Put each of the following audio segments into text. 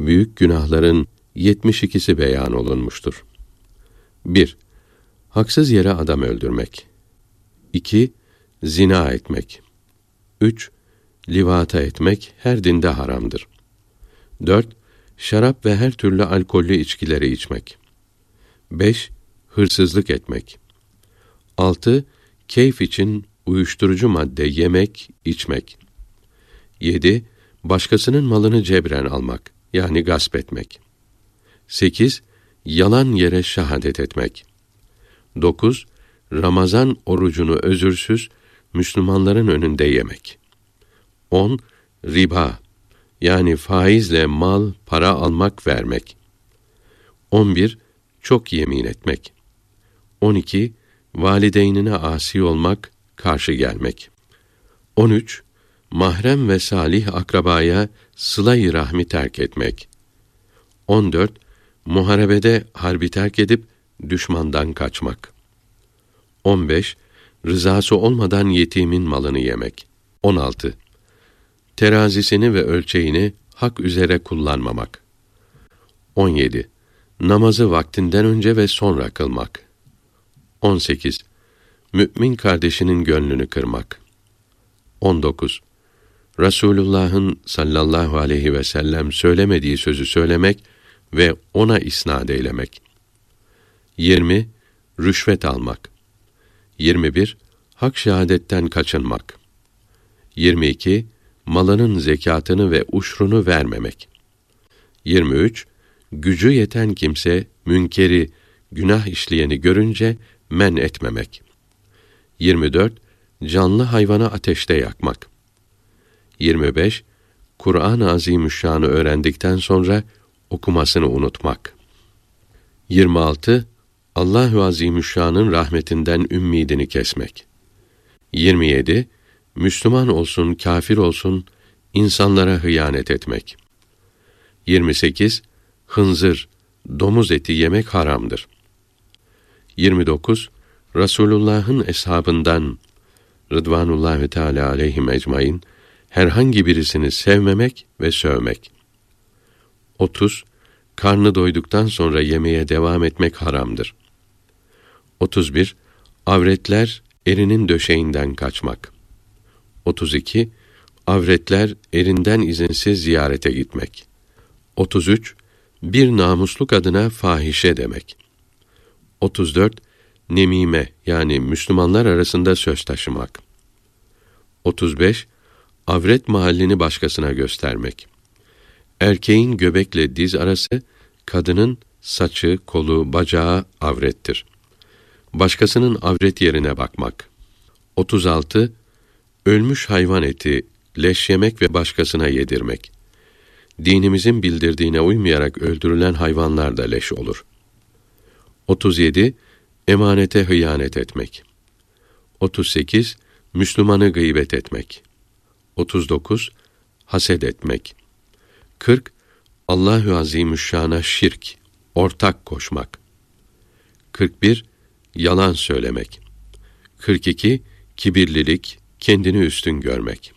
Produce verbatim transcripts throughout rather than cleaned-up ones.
büyük günahların yetmiş ikisi beyan olunmuştur. bir. Haksız yere adam öldürmek. iki. Zina etmek. üç. Livata etmek her dinde haramdır. dört. Şarap ve her türlü alkollü içkileri içmek. beş. Hırsızlık etmek. altı. Keyif için uyuşturucu madde yemek, içmek. yedi. Başkasının malını cebren almak, yani gasp etmek. sekiz. Yalan yere şahadet etmek. dokuz. Ramazan orucunu özürsüz, Müslümanların önünde yemek. on. Riba, yani faizle mal, para almak, vermek. on bir. Çok yemin etmek. on iki. Valideynine asi olmak, karşı gelmek. on üç. Mahrem ve salih akrabaya sıla-i rahmi terk etmek. on dört. Muharebede harbi terk edip düşmandan kaçmak. on beş. Rızası olmadan yetimin malını yemek. on altı. Terazisini ve ölçeğini hak üzere kullanmamak. on yedi. Namazı vaktinden önce ve sonra kılmak. on sekiz. Mü'min kardeşinin gönlünü kırmak. on dokuz. Resulullah'ın sallallahu aleyhi ve sellem söylemediği sözü söylemek ve ona isnad eylemek. yirmi. Rüşvet almak. yirmi bir. Hak şehadetten kaçınmak. yirmi iki. Malının zekatını ve uşrunu vermemek. yirmi üç. Gücü yeten kimse münkeri, günah işleyeni görünce men etmemek. yirmi dört. Canlı hayvanı ateşte yakmak. yirmi beş. Kur'an-ı Azimüşşan'ı öğrendikten sonra okumasını unutmak. yirmi altı. Allah-u Azimüşşan'ın rahmetinden ümmidini kesmek. yirmi yedi. Müslüman olsun, kâfir olsun, insanlara hıyanet etmek. yirmi sekiz. Hınzır, domuz eti yemek haramdır. yirmi dokuz. Resulullah'ın eshabından Rıdvanullâhi Teâlâ aleyhim ecmaîn herhangi birisini sevmemek ve sövmek. otuz. Karnı doyduktan sonra yemeye devam etmek haramdır. otuz bir. Avretler erinin döşeğinden kaçmak. otuz iki. Avretler erinden izinsiz ziyarete gitmek. otuz üç. Bir namuslu kadına fahişe demek. otuz dört. Nemime, yani Müslümanlar arasında söz taşımak. otuz beş. Avret mahallini başkasına göstermek. Erkeğin göbekle diz arası, kadının saçı, kolu, bacağı avrettir. Başkasının avret yerine bakmak. otuz altı. Ölmüş hayvan eti, leş yemek ve başkasına yedirmek. Dinimizin bildirdiğine uymayarak öldürülen hayvanlar da leş olur. otuz yedi. Emanete hıyanet etmek. otuz sekiz. Müslümanı gıybet etmek. otuz dokuz. Haset etmek. kırk. Allah-u Azimüşşan'a şirk, ortak koşmak. kırk bir. Yalan söylemek. kırk iki. Kibirlilik, kendini üstün görmek.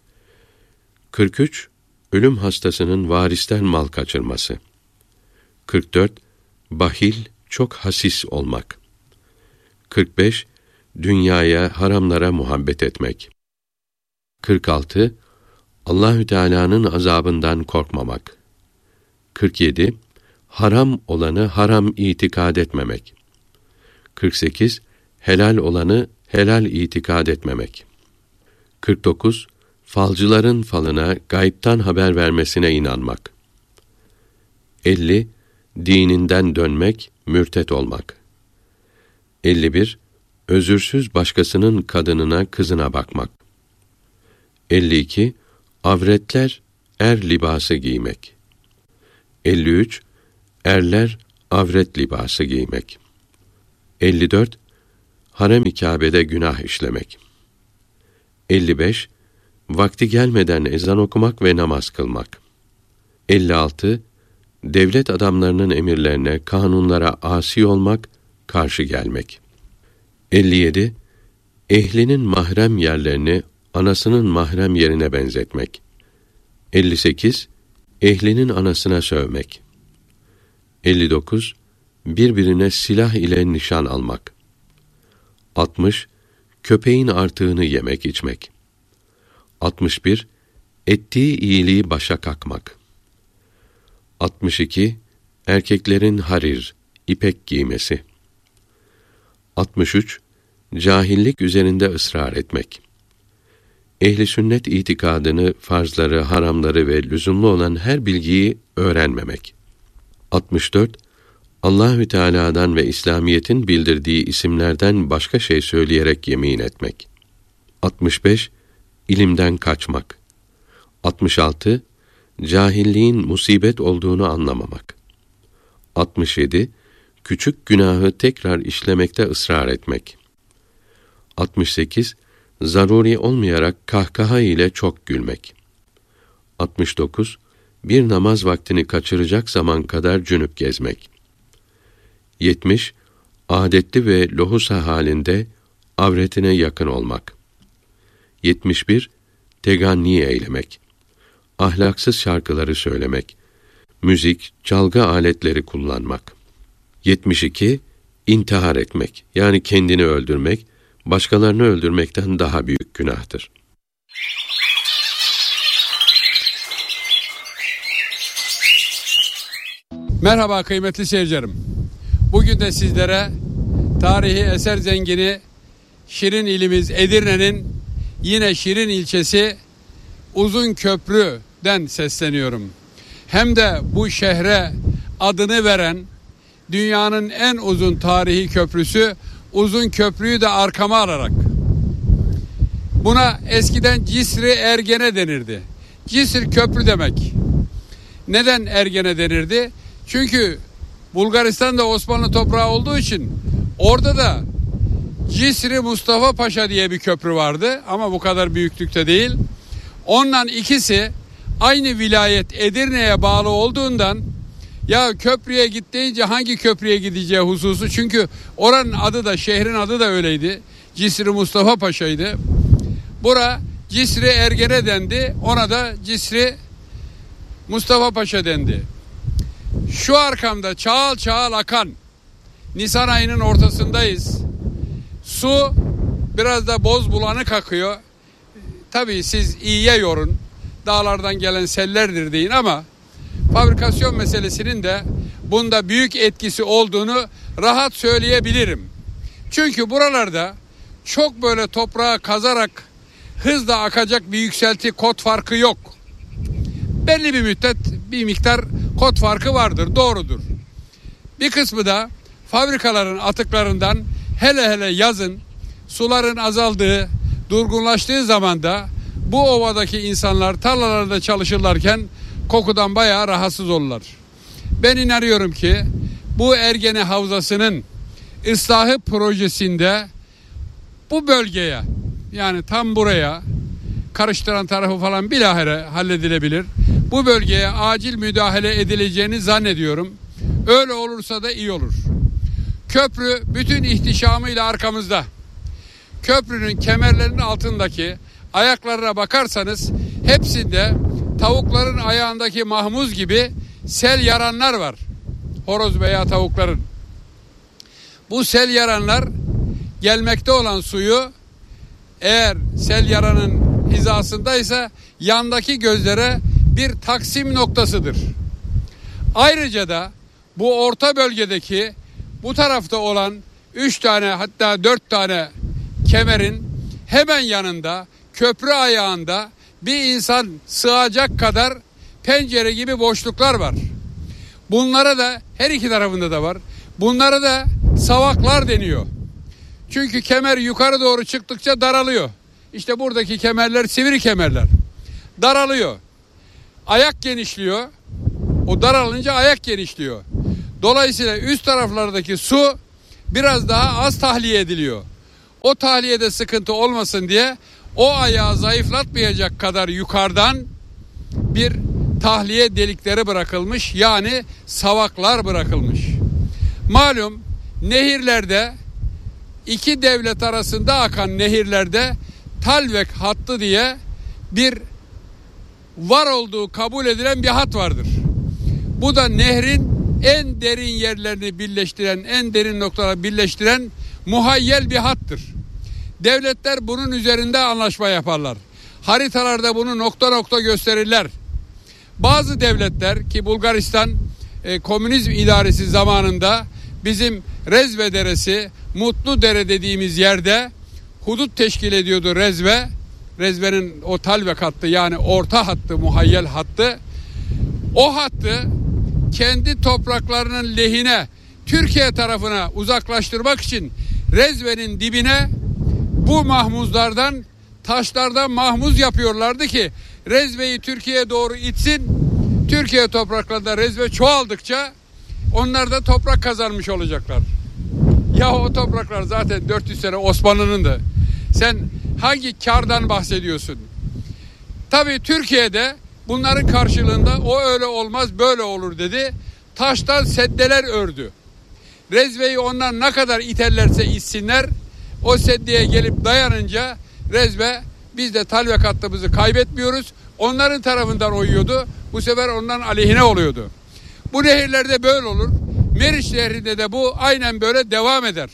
kırk üç. Ölüm hastasının varisten mal kaçırması. kırk dört. Bahil, çok hasis olmak. kırk beş. Dünyaya, haramlara muhabbet etmek. kırk altı. Allahü Teala'nın azabından korkmamak. kırk yedi. Haram olanı haram itikad etmemek. kırk sekiz. Helal olanı helal itikad etmemek. kırk dokuz. Falcıların falına, gaybtan haber vermesine inanmak. elli. Dininden dönmek, mürtet olmak. elli bir. Özürsüz başkasının kadınına, kızına bakmak. elli iki. Avretler, er libası giymek. elli üç. Erler, avret libası giymek. elli dört. Harem-i Kâbe'de günah işlemek. elli beş. Vakti gelmeden ezan okumak ve namaz kılmak. elli altı. Devlet adamlarının emirlerine, kanunlara asi olmak, karşı gelmek. elli yedi. Ehlinin mahrem yerlerini anasının mahrem yerine benzetmek. elli sekiz. Ehlinin anasına sövmek. elli dokuz. Birbirine silah ile nişan almak. altmış. Köpeğin artığını yemek içmek. altmış bir. Ettiği iyiliği başa kakmak. altmış iki. Erkeklerin harir, ipek giymesi. altmış üç. Cahillik üzerinde ısrar etmek. Ehli sünnet itikadını, farzları, haramları ve lüzumlu olan her bilgiyi öğrenmemek. altmış dört. Allahü Teala'dan ve İslamiyet'in bildirdiği isimlerden başka şey söyleyerek yemin etmek. altmış beş. İlimden kaçmak. altmış altı. Cahilliğin musibet olduğunu anlamamak. altmış yedi. Küçük günahı tekrar işlemekte ısrar etmek. altmış sekiz. Zaruri olmayarak kahkaha ile çok gülmek. altmış dokuz. Bir namaz vaktini kaçıracak zaman kadar cünüp gezmek. yetmiş. Adetli ve lohusa halinde avretine yakın olmak. yetmiş bir. Teganni eylemek. Ahlaksız şarkıları söylemek. Müzik, çalgı aletleri kullanmak. yetmiş iki. İntihar etmek, yani kendini öldürmek, başkalarını öldürmekten daha büyük günahtır. Merhaba kıymetli seyircilerim. Bugün de sizlere tarihi eser zengini Şirin ilimiz Edirne'nin yine Şirin ilçesi Uzunköprü'den sesleniyorum. Hem de bu şehre adını veren dünyanın en uzun tarihi köprüsü Uzunköprü'yü de arkama alarak. Buna eskiden Cisri Ergene denirdi. Cisri köprü demek. Neden Ergene denirdi? Çünkü Bulgaristan'da Osmanlı toprağı olduğu için orada da Cisri Mustafa Paşa diye bir köprü vardı ama bu kadar büyüklükte değil. Ondan ikisi aynı vilayet Edirne'ye bağlı olduğundan ya köprüye git deyince hangi köprüye gideceği hususu, çünkü oranın adı da şehrin adı da öyleydi. Cisri Mustafa Paşa'ydı. Bura Cisri Ergene dendi. Ona da Cisri Mustafa Paşa dendi. Şu arkamda çağıl çağıl akan Nisan ayının ortasındayız. Su biraz da boz bulanık akıyor. Tabii siz iyiye yorun. Dağlardan gelen sellerdir deyin ama fabrikasyon meselesinin de bunda büyük etkisi olduğunu rahat söyleyebilirim. Çünkü buralarda çok böyle toprağa kazarak hızla akacak bir yükselti kod farkı yok. Belli bir müddet bir miktar kod farkı vardır, doğrudur. Bir kısmı da fabrikaların atıklarından, hele hele yazın suların azaldığı, durgunlaştığı zaman da bu ovadaki insanlar tarlalarda çalışırlarken kokudan bayağı rahatsız olurlar. Ben inanıyorum ki bu Ergene Havzası'nın ıslahı projesinde bu bölgeye, yani tam buraya, karıştıran tarafı falan bilahare halledilebilir. Bu bölgeye acil müdahale edileceğini zannediyorum. Öyle olursa da iyi olur. Köprü bütün ihtişamıyla arkamızda. Köprünün kemerlerinin altındaki ayaklarına bakarsanız hepsinde tavukların ayağındaki mahmuz gibi sel yaranlar var. Horoz veya tavukların. Bu sel yaranlar gelmekte olan suyu, eğer sel yaranın hizasındaysa yandaki gözlere bir taksim noktasıdır. Ayrıca da bu orta bölgedeki bu tarafta olan üç tane hatta dört tane kemerin hemen yanında, köprü ayağında bir insan sığacak kadar pencere gibi boşluklar var. Bunlara da her iki tarafında da var. Bunlara da savaklar deniyor. Çünkü kemer yukarı doğru çıktıkça daralıyor. İşte buradaki kemerler sivri kemerler. Daralıyor. Ayak genişliyor. O daralınca ayak genişliyor. Dolayısıyla üst taraflardaki su biraz daha az tahliye ediliyor. O tahliyede sıkıntı olmasın diye o ayağı zayıflatmayacak kadar yukarıdan bir tahliye delikleri bırakılmış, yani savaklar bırakılmış. Malum nehirlerde, iki devlet arasında akan nehirlerde Talvek hattı diye bir var olduğu kabul edilen bir hat vardır. Bu da nehrin en derin yerlerini birleştiren, en derin noktaları birleştiren muhayyel bir hattır. Devletler bunun üzerinde anlaşma yaparlar. Haritalarda bunu nokta nokta gösterirler. Bazı devletler ki Bulgaristan e, komünizm idaresi zamanında bizim Rezve Deresi, Mutlu Dere dediğimiz yerde hudut teşkil ediyordu Rezve. Rezve'nin o talvek hattı, yani orta hattı, muhayyel hattı. O hattı kendi topraklarının lehine Türkiye tarafına uzaklaştırmak için Rezve'nin dibine bu mahmuzlardan, taşlardan mahmuz yapıyorlardı ki Rezve'yi Türkiye'ye doğru itsin. Türkiye topraklarında Rezve çoğaldıkça onlar da toprak kazanmış olacaklar. Ya o topraklar zaten dört yüz sene Osmanlı'nındı. Sen hangi kardan bahsediyorsun? Tabii Türkiye'de bunların karşılığında o öyle olmaz böyle olur dedi. Taştan seddeler ördü. Rezve'yi onlar ne kadar iterlerse itsinler, o seddeye gelip dayanınca Rezve, biz de talvek hattımızı kaybetmiyoruz, onların tarafından oyuyordu. Bu sefer onların aleyhine oluyordu. Bu nehirlerde böyle olur. Meriç Nehri'nde de bu aynen böyle devam eder.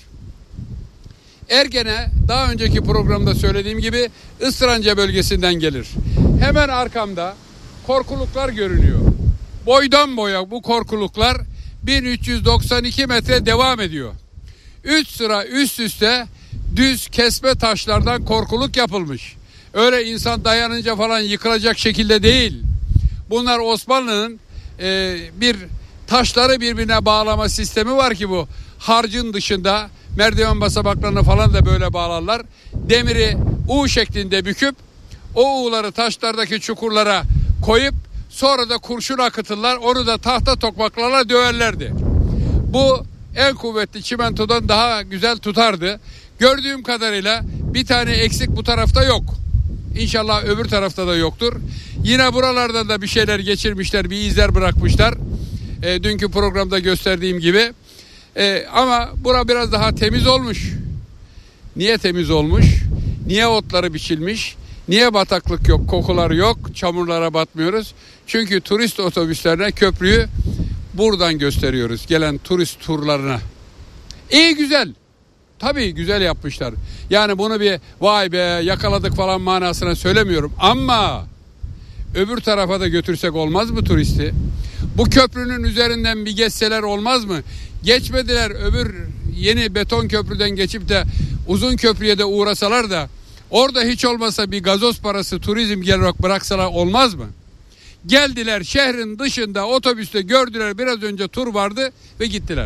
Ergene, daha önceki programda söylediğim gibi Istıranca bölgesinden gelir. Hemen arkamda korkuluklar görünüyor. Boydan boya bu korkuluklar bin üç yüz doksan iki metre devam ediyor. Üç sıra üst üste düz kesme taşlardan korkuluk yapılmış. Öyle insan dayanınca falan yıkılacak şekilde değil. Bunlar Osmanlı'nın e, bir taşları birbirine bağlama sistemi var ki bu harcın dışında merdiven basamaklarını falan da böyle bağlarlar. Demiri U şeklinde büküp o U'ları taşlardaki çukurlara koyup sonra da kurşun akıtırlar. Onu da tahta tokmaklarla döverlerdi. Bu en kuvvetli çimentodan daha güzel tutardı. Gördüğüm kadarıyla bir tane eksik bu tarafta yok. İnşallah öbür tarafta da yoktur. Yine buralardan da bir şeyler geçirmişler, bir izler bırakmışlar. E, dünkü programda gösterdiğim gibi. E, ama bura biraz daha temiz olmuş. Niye temiz olmuş? Niye otları biçilmiş? Niye bataklık yok, kokular yok, çamurlara batmıyoruz? Çünkü turist otobüslerine köprüyü buradan gösteriyoruz. Gelen turist turlarına. İyi, güzel. Tabii güzel yapmışlar. Yani bunu bir vay be yakaladık falan manasına söylemiyorum. Ama öbür tarafa da götürsek olmaz mı turisti? Bu köprünün üzerinden bir geçseler olmaz mı? Geçmediler, öbür yeni beton köprüden geçip de uzun köprüye de uğrasalar da orada hiç olmasa bir gazoz parası turizm olarak bıraksalar olmaz mı? Geldiler, şehrin dışında otobüste gördüler, biraz önce tur vardı ve gittiler.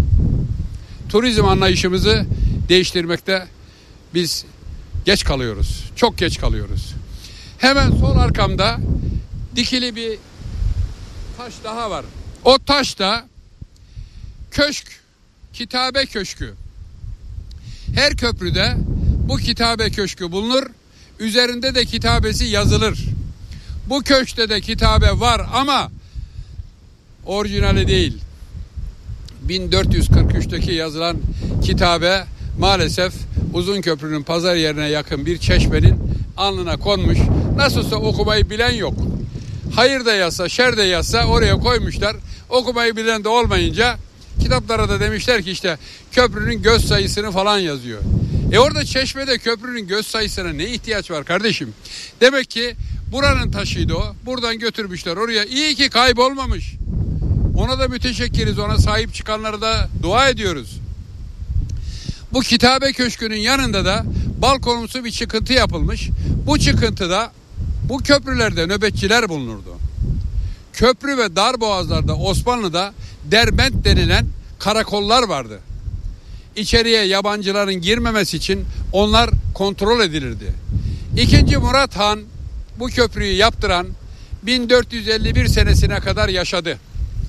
Turizm anlayışımızı değiştirmekte biz geç kalıyoruz. Çok geç kalıyoruz. Hemen sol arkamda dikili bir taş daha var. O taş da köşk, kitabe köşkü. Her köprüde bu kitabe köşkü bulunur. Üzerinde de kitabesi yazılır. Bu köşkte de kitabe var ama orijinali değil. bin dört yüz kırk üçteki yazılan kitabe maalesef Uzunköprü'nün pazar yerine yakın bir çeşmenin alnına konmuş. Nasılsa okumayı bilen yok. Hayır da yazsa, şer de yazsa oraya koymuşlar. Okumayı bilen de olmayınca kitaplara da demişler ki işte köprünün göz sayısını falan yazıyor. E orada çeşmede köprünün göz sayısına ne ihtiyaç var kardeşim? Demek ki buranın taşıydı o. Buradan götürmüşler oraya. İyi ki kaybolmamış. Ona da müteşekkiriz. Ona sahip çıkanlara da dua ediyoruz. Bu kitabe köşkünün yanında da balkonumsu bir çıkıntı yapılmış. Bu çıkıntıda bu köprülerde nöbetçiler bulunurdu. Köprü ve darboğazlarda Osmanlı'da derbent denilen karakollar vardı. İçeriye yabancıların girmemesi için onlar kontrol edilirdi. İkinci Murat Han bu köprüyü yaptıran bin dört yüz elli bir senesine kadar yaşadı.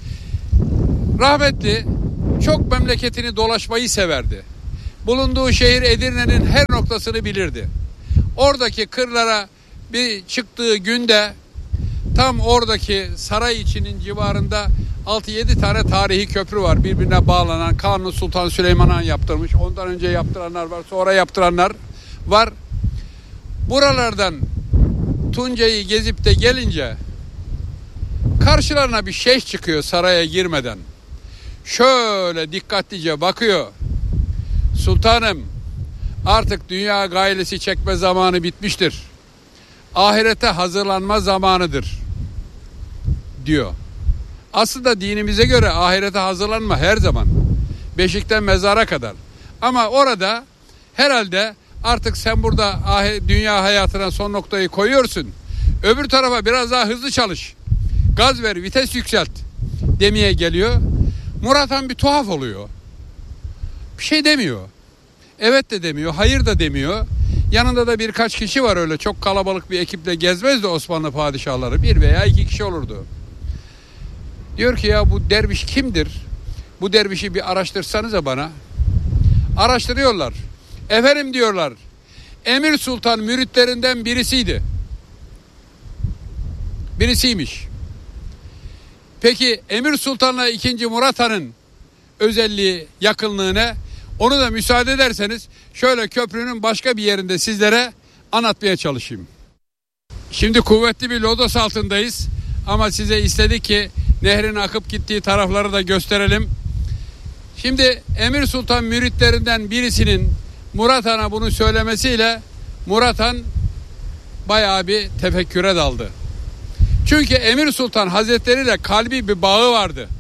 Rahmetli çok memleketini dolaşmayı severdi. Bulunduğu şehir Edirne'nin her noktasını bilirdi. Oradaki kırlara bir çıktığı günde tam oradaki saray içinin civarında altı yedi tane tarihi köprü var. Birbirine bağlanan, Kanuni Sultan Süleyman Han yaptırmış. Ondan önce yaptıranlar var, sonra yaptıranlar var. Buralardan Tunca'yı gezip de gelince karşılarına bir şeyh çıkıyor saraya girmeden. Şöyle dikkatlice bakıyor. Sultanım, artık dünya gailesi çekme zamanı bitmiştir. Ahirete hazırlanma zamanıdır diyor. Aslında dinimize göre ahirete hazırlanma her zaman. Beşikten mezara kadar. Ama orada herhalde artık sen burada dünya hayatına son noktayı koyuyorsun. Öbür tarafa biraz daha hızlı çalış. Gaz ver, vites yükselt demeye geliyor. Murat Han bir tuhaf oluyor. Bir şey demiyor. Evet de demiyor, hayır da demiyor. Yanında da birkaç kişi var, öyle çok kalabalık bir ekiple gezmezdi Osmanlı padişahları. Bir veya iki kişi olurdu. Diyor ki ya bu derviş kimdir? Bu dervişi bir araştırsanıza bana. Araştırıyorlar. Efendim diyorlar, Emir Sultan müritlerinden birisiydi. Birisiymiş. Peki Emir Sultan'la ikinci Murat Han'ın özelliği, yakınlığı ne? Onu da müsaade ederseniz şöyle köprünün başka bir yerinde sizlere anlatmaya çalışayım. Şimdi kuvvetli bir lodos altındayız ama size istedik ki nehrin akıp gittiği tarafları da gösterelim. Şimdi Emir Sultan müritlerinden birisinin Murat Han'a bunu söylemesiyle Murat Han bayağı bir tefekküre daldı. Çünkü Emir Sultan Hazretleri ile kalbi bir bağı vardı.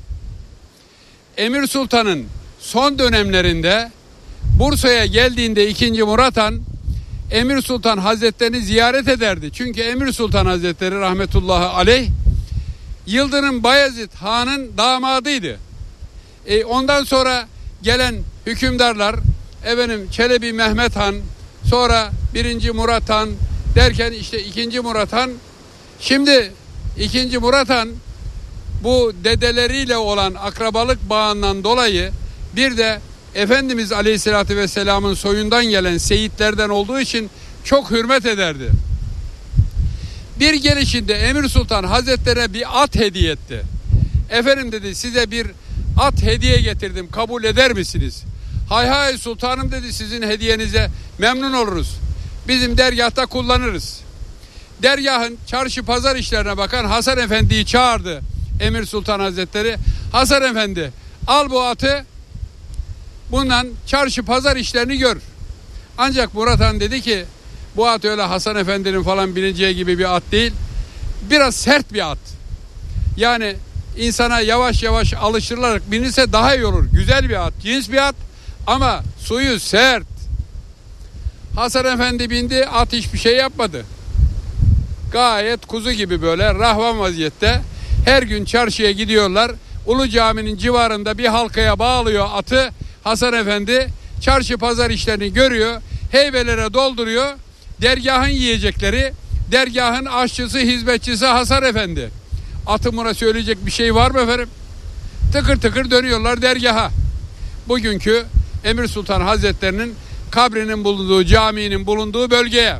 Emir Sultan'ın son dönemlerinde Bursa'ya geldiğinde ikinci Murat Han Emir Sultan Hazretlerini ziyaret ederdi. Çünkü Emir Sultan Hazretleri rahmetullahi aleyh Yıldırım Bayezid Han'ın damadıydı. E, ondan sonra gelen hükümdarlar, efendim Çelebi Mehmet Han, sonra birinci Murat Han derken işte ikinci Murat Han. Şimdi ikinci Murat Han bu dedeleriyle olan akrabalık bağından dolayı bir de Efendimiz Aleyhisselatü Vesselam'ın soyundan gelen seyitlerden olduğu için çok hürmet ederdi. Bir gelişinde Emir Sultan Hazretleri'ne bir at hediye etti. Efendim dedi, size bir at hediye getirdim, kabul eder misiniz? Hay hay sultanım dedi, sizin hediyenize memnun oluruz. Bizim dergahta kullanırız. Dergahın çarşı pazar işlerine bakan Hasan Efendi'yi çağırdı Emir Sultan Hazretleri. Hasan Efendi, al bu atı, bundan çarşı pazar işlerini gör. Ancak Murat Han dedi ki bu at öyle Hasan Efendi'nin falan bineceği gibi bir at değil. Biraz sert bir at. Yani insana yavaş yavaş alıştırılarak binirse daha iyi olur. Güzel bir at, cins bir at ama suyu sert. Hasan Efendi bindi, at hiçbir şey yapmadı. Gayet kuzu gibi böyle rahvan vaziyette. Her gün çarşıya gidiyorlar. Ulu Cami'nin civarında bir halkaya bağlıyor atı. Hasan Efendi çarşı pazar işlerini görüyor. Heybelere dolduruyor. Dergahın yiyecekleri, dergahın aşçısı, hizmetçisi Hasan Efendi. Atımına söyleyecek bir şey var mı efendim? Tıkır tıkır dönüyorlar dergaha. Bugünkü Emir Sultan Hazretleri'nin kabrinin bulunduğu, caminin bulunduğu bölgeye.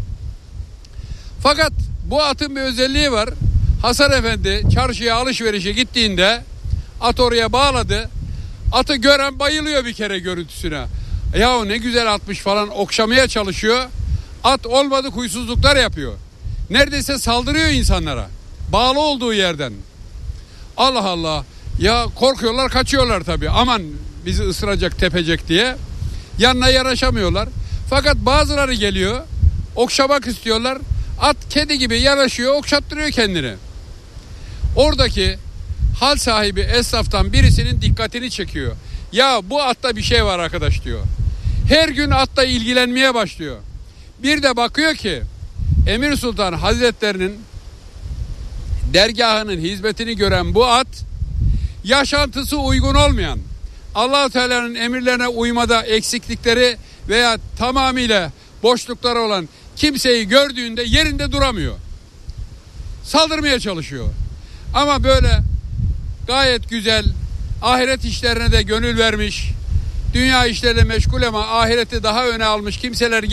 Fakat bu atın bir özelliği var. Hasan Efendi çarşıya alışverişe gittiğinde at oraya bağladı. Atı gören bayılıyor bir kere görüntüsüne. Yahu ne güzel atmış falan, okşamaya çalışıyor. At olmadı huysuzluklar yapıyor. Neredeyse saldırıyor insanlara. Bağlı olduğu yerden. Allah Allah. Ya korkuyorlar, kaçıyorlar tabii. Aman bizi ısıracak, tepecek diye. Yanına yanaşamıyorlar. Fakat bazıları geliyor. Okşamak istiyorlar. At kedi gibi yanaşıyor, okşattırıyor kendini. Oradaki hal sahibi esnaftan birisinin dikkatini çekiyor. Ya bu atta bir şey var arkadaş diyor. Her gün atla ilgilenmeye başlıyor. Bir de bakıyor ki Emir Sultan Hazretlerinin dergahının hizmetini gören bu at yaşantısı uygun olmayan, Allah-u Teala'nın emirlerine uymada eksiklikleri veya tamamıyla boşlukları olan kimseyi gördüğünde yerinde duramıyor. Saldırmaya çalışıyor. Ama böyle gayet güzel, ahiret işlerine de gönül vermiş, dünya işlerine meşgul ama ahireti daha öne almış kimseler